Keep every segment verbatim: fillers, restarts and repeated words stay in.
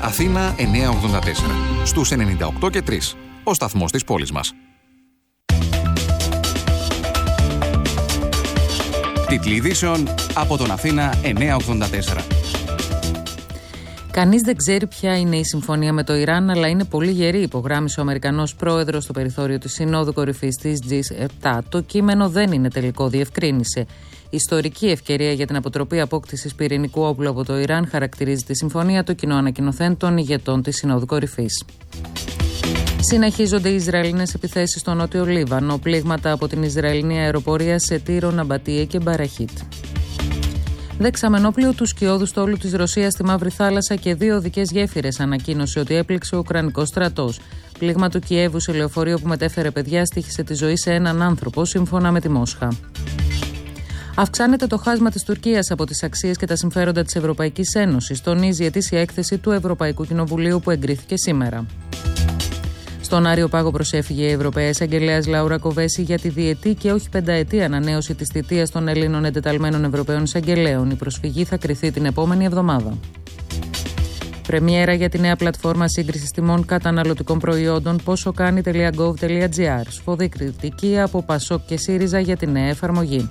Αθήνα εννιακόσια ογδόντα τέσσερα. Στους ενενήντα οκτώ και τρία. Ο σταθμός της πόλης μας. Τίτλοι ειδήσεων από τον Αθήνα εννιακόσια ογδόντα τέσσερι. Κανείς δεν ξέρει ποια είναι η συμφωνία με το Ιράν, αλλά είναι πολύ γερή, υπογράμμισε ο Αμερικανός πρόεδρος στο περιθώριο της Συνόδου Κορυφής της τζι επτά. Το κείμενο δεν είναι τελικό, διευκρίνησε. Ιστορική ευκαιρία για την αποτροπή απόκτησης πυρηνικού όπλου από το Ιράν χαρακτηρίζει τη συμφωνία, το κοινό ανακοινωθέν των ηγετών της Συνόδου Κορυφής. Συνεχίζονται οι Ισραηλινές επιθέσεις στο νότιο Λίβανο, πλήγματα από την Ισραηλινή αεροπορία σε Τύρο, Ναμπατίε και Μπαραχίτ. Δεξαμενόπλιο του σκιώδου στόλου της Ρωσίας στη Μαύρη Θάλασσα και δύο οδικές γέφυρες, ανακοίνωσε ότι έπληξε ο Ουκρανικός στρατός. Πλήγμα του Κιέβου σε λεωφορείο που μετέφερε παιδιά στοίχησε τη ζωή σε έναν άνθρωπο, σύμφωνα με τη Μόσχα. Αυξάνεται το χάσμα της Τουρκίας από τις αξίες και τα συμφέροντα της Ευρωπαϊκής Ένωσης, τονίζει η ετήσια έκθεση του Ευρωπαϊκού Κοινοβουλίου που εγκρίθηκε σήμερα. Στον Άριο Πάγο προσέφυγε η Ευρωπαία Εισαγγελέας Λάουρα Κοβέση για τη διετή και όχι πενταετή ανανέωση της θητείας των Ελλήνων εντεταλμένων Ευρωπαίων Εισαγγελέων. Η προσφυγή θα κριθεί την επόμενη εβδομάδα. Πρεμιέρα για τη νέα πλατφόρμα σύγκρισης τιμών καταναλωτικών προϊόντων ποσοκάνει.gov.gr. Σφοδή κριτική από Πασόκ και ΣΥΡΙΖΑ για τη νέα εφαρμογή.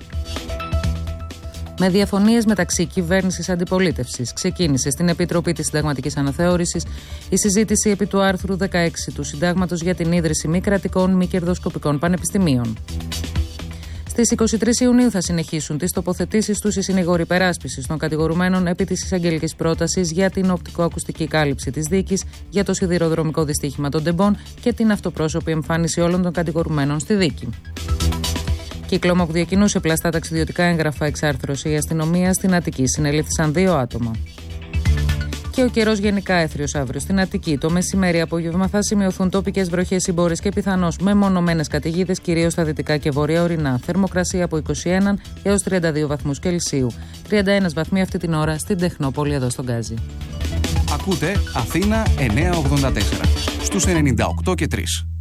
Με διαφωνίες μεταξύ κυβέρνησης αντιπολίτευσης, ξεκίνησε στην Επιτροπή της Συνταγματικής Αναθεώρησης η συζήτηση επί του άρθρου δεκαέξι του Συντάγματος για την ίδρυση μη κρατικών, μη κερδοσκοπικών πανεπιστημίων. Στις είκοσι τρεις Ιουνίου θα συνεχίσουν τις τοποθετήσεις τους οι συνήγοροι υπεράσπισης των κατηγορουμένων επί της εισαγγελικής πρότασης για την οπτικοακουστική κάλυψη της δίκης, για το σιδηροδρομικό δυστύχημα των Τεμπών και την αυτοπρόσωπη εμφάνιση όλων των κατηγορουμένων στη δίκη. Κύκλωμα που διακινούσε πλαστά ταξιδιωτικά έγγραφα εξάρθρωσε η αστυνομία στην Αττική. Συνελήφθησαν δύο άτομα. Και ο καιρός γενικά έθριος αύριο στην Αττική. Το μεσημέρι απόγευμα θα σημειωθούν τοπικές βροχές συμπόρες και πιθανώς μεμονωμένες καταιγίδες, κυρίως στα δυτικά και βόρεια ορεινά. Θερμοκρασία από είκοσι ένα έως τριάντα δύο βαθμούς Κελσίου. τριάντα ένα βαθμοί αυτή την ώρα στην Τεχνόπολη εδώ στον Γκάζι. Ακούτε Αθήνα εννιακόσια ογδόντα τέσσερα στους ενενήντα οκτώ και τρία.